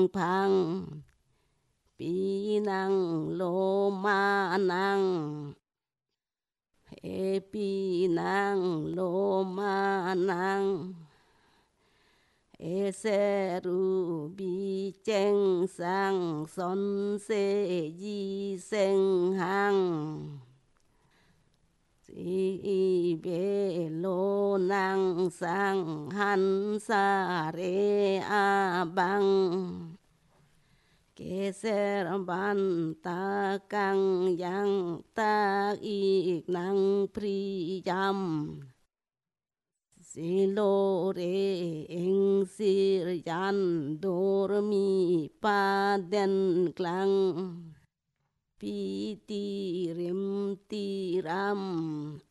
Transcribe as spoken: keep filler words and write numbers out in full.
พังปีนังโลมานังเอปีนังโลมานังเอเซรูบีเจงสังสนเซยีเซงหังสีเบโลนังสังหันสาเรอาบังเกเสรบันตากังยังตาอีกนังพริยมสิโลเรเองสิรยันโดรมีปาเดนกลังปีติริมติรัม